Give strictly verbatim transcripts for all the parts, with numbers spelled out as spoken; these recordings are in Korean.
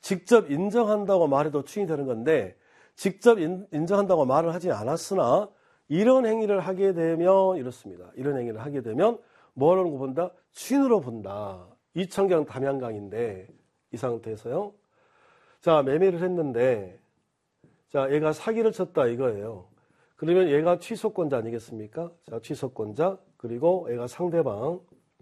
직접 인정한다고 말해도 추인이 되는 건데 직접 인, 인정한다고 말을 하지 않았으나 이런 행위를 하게 되면 이렇습니다. 이런 행위를 하게 되면 뭐라고 본다? 추인으로 본다. 이천경 담양강인데 이 상태에서요. 자, 매매를 했는데 자, 얘가 사기를 쳤다 이거예요. 그러면 얘가 취소권자 아니겠습니까? 자, 취소권자 그리고 얘가 상대방.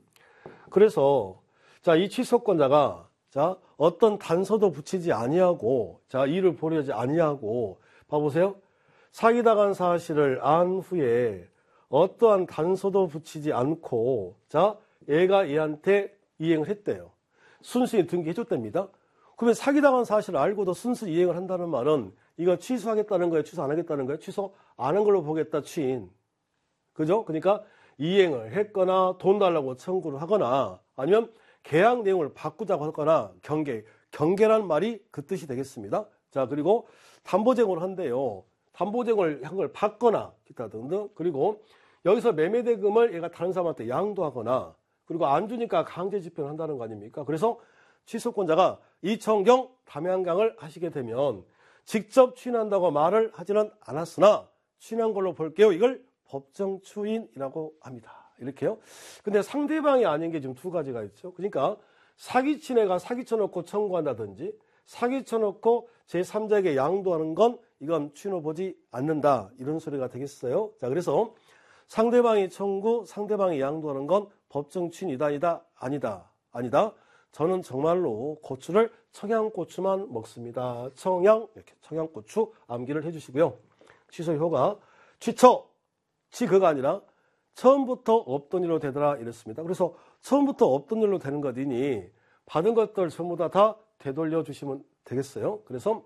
그래서 자, 이 취소권자가 자, 어떤 단서도 붙이지 아니하고 자, 이를 보려지 아니하고 봐보세요. 사기당한 사실을 안 후에 어떠한 단서도 붙이지 않고 자, 얘가 얘한테 이행을 했대요. 순순히 등기해줬답니다. 그러면 사기당한 사실을 알고도 순순히 이행을 한다는 말은 이거 취소하겠다는 거예요? 취소 안 하겠다는 거예요? 취소 안 한 걸로 보겠다 추인. 그죠? 그러니까 이행을 했거나 돈 달라고 청구를 하거나 아니면 계약 내용을 바꾸자고 하거나 경계. 경계란 말이 그 뜻이 되겠습니다. 자, 그리고 담보쟁을 한대요. 담보쟁을 한 걸 받거나 기타 등등. 그리고 여기서 매매대금을 얘가 다른 사람한테 양도하거나 그리고 안 주니까 강제 집행을 한다는 거 아닙니까? 그래서 취소권자가 이천경 담양강을 하시게 되면 직접 추인한다고 말을 하지는 않았으나 추인한 걸로 볼게요. 이걸 법정 추인이라고 합니다. 이렇게요. 근데 상대방이 아닌 게 지금 두 가지가 있죠. 그러니까 사기친 애가 사기 쳐놓고 청구한다든지 사기 쳐놓고 제삼자에게 양도하는 건 이건 추인으로 보지 않는다. 이런 소리가 되겠어요. 자, 그래서 상대방이 청구, 상대방이 양도하는 건 법정 추인이다, 아니다, 아니다, 아니다. 저는 정말로 고추를 청양고추만 먹습니다. 청양, 이렇게 청양고추 암기를 해주시고요. 취소 효가 취처, 취그가 아니라 처음부터 없던 일로 되더라 이랬습니다. 그래서 처음부터 없던 일로 되는 것이니 받은 것들 전부 다 다 되돌려 주시면 되겠어요. 그래서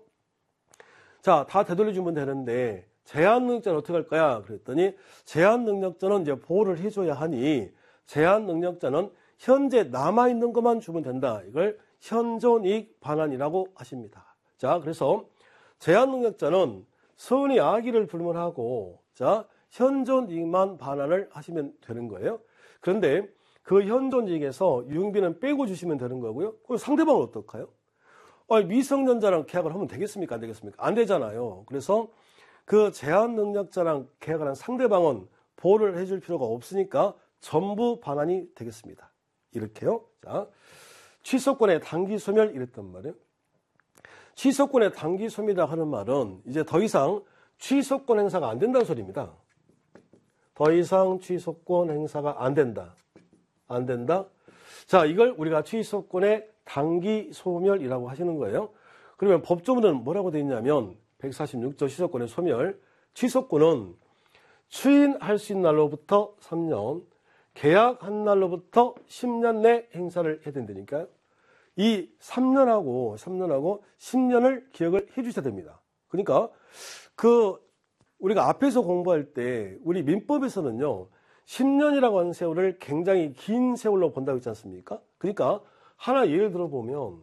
자, 다 되돌려 주면 되는데 제한 능력자는 어떻게 할 거야? 그랬더니 제한 능력자는 이제 보호를 해줘야 하니 제한 능력자는 현재 남아있는 것만 주면 된다. 이걸 현존이익 반환이라고 하십니다. 자, 그래서 제한 능력자는 선의 악의를 불문하고 자, 현존이익만 반환을 하시면 되는 거예요. 그런데 그 현존이익에서 유흥비는 빼고 주시면 되는 거고요. 그럼 상대방은 어떡해요? 아니, 미성년자랑 계약을 하면 되겠습니까? 안 되겠습니까? 안 되잖아요. 그래서 그 제한 능력자랑 계약을 한 상대방은 보호를 해줄 필요가 없으니까 전부 반환이 되겠습니다. 이렇게요. 자, 취소권의 단기 소멸 이랬단 말이에요. 취소권의 단기 소멸이라 하는 말은 이제 더 이상 취소권 행사가 안 된다는 소리입니다. 더 이상 취소권 행사가 안 된다. 안 된다. 자, 이걸 우리가 취소권의 단기 소멸이라고 하시는 거예요. 그러면 법조문은 뭐라고 되어 있냐면 백사십육 조 취소권의 소멸. 취소권은 추인할 수 있는 날로부터 삼 년, 계약한 날로부터 십 년 내 행사를 해야 된다니까요. 이 삼 년하고 삼 년하고 십 년을 기억을 해 주셔야 됩니다. 그러니까 그 우리가 앞에서 공부할 때 우리 민법에서는요. 십 년이라고 하는 세월을 굉장히 긴 세월로 본다고 했지 않습니까? 그러니까 하나 예를 들어보면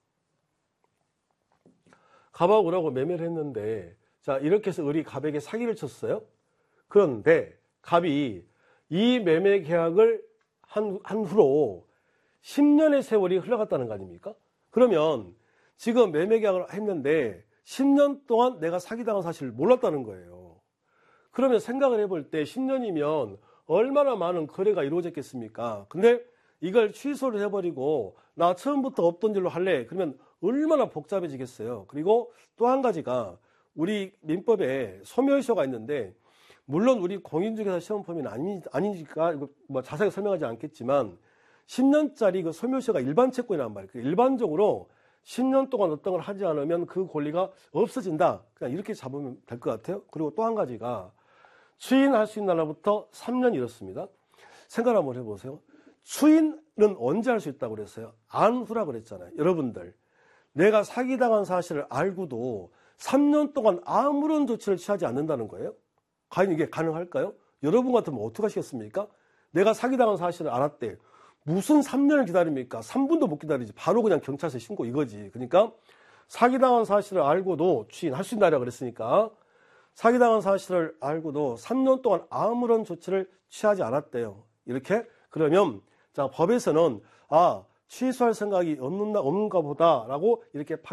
갑하고라고 매매를 했는데 자, 이렇게 해서 을이 갑에게 사기를 쳤어요. 그런데 갑이 이 매매 계약을 한, 한 후로 십 년의 세월이 흘러갔다는 거 아닙니까? 그러면 지금 매매 계약을 했는데 십 년 동안 내가 사기당한 사실을 몰랐다는 거예요. 그러면 생각을 해볼 때 십 년이면 얼마나 많은 거래가 이루어졌겠습니까? 근데 이걸 취소를 해버리고 나 처음부터 없던 일로 할래. 그러면 얼마나 복잡해지겠어요. 그리고 또 한 가지가 우리 민법에 소멸시효가 있는데 물론 우리 공인중개사 시험범위는 아니, 아니니까 뭐 자세하게 설명하지 않겠지만 십 년짜리 그 소멸시효가 일반 채권이란 말이에요. 일반적으로 십 년 동안 어떤 걸 하지 않으면 그 권리가 없어진다. 그냥 이렇게 잡으면 될 것 같아요. 그리고 또 한 가지가 추인할 수 있는 날로부터 삼 년 이렇습니다. 생각 한번 해보세요. 추인은 언제 할 수 있다고 그랬어요? 안 후라고 그랬잖아요. 여러분들 내가 사기당한 사실을 알고도 삼 년 동안 아무런 조치를 취하지 않는다는 거예요. 과연 이게 가능할까요? 여러분 같으면 어떻게 하시겠습니까? 내가 사기당한 사실을 알았대. 무슨 삼 년을 기다립니까? 삼 분도 못 기다리지. 바로 그냥 경찰서에 신고 이거지. 그러니까 사기당한 사실을 알고도 추인할 수 있다고 그랬으니까 사기당한 사실을 알고도 삼 년 동안 아무런 조치를 취하지 않았대요. 이렇게 그러면 자 법에서는 아 취소할 생각이 없는가, 없는가 보다라고 이렇게